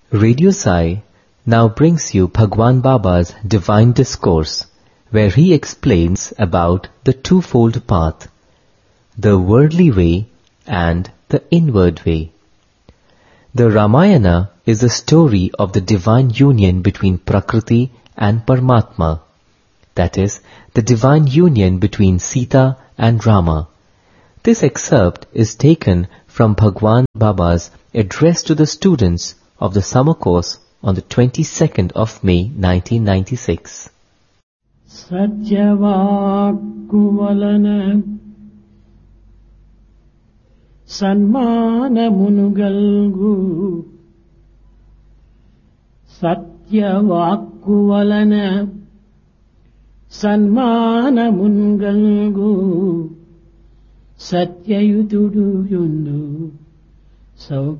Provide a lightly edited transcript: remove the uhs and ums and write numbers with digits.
Radio Sai now brings you Bhagwan Baba's Divine Discourse, where he explains about the twofold path, the worldly way and the inward way. The Ramayana is a story of the divine union between Prakriti and Paramatma, that is, the divine union between Sita and Rama. This excerpt is taken from Bhagwan Baba's address to the students of the summer course on the 22nd of May 1996. Satyavakkuvalana Sanmanamunugalgu Satyavakkuvalana Sanmanamunugalgu Satyayutudu yundu